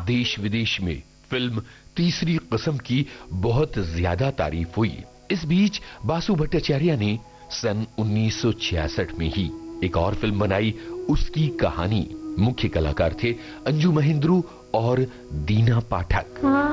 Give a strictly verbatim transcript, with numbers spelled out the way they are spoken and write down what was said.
देश विदेश में फिल्म तीसरी कसम की बहुत ज्यादा तारीफ हुई। इस बीच बासु भट्टाचार्य ने सन उन्नीस सौ छियासठ में ही एक और फिल्म बनाई, उसकी कहानी। मुख्य कलाकार थे अंजू महेंद्रू और दीना पाठक।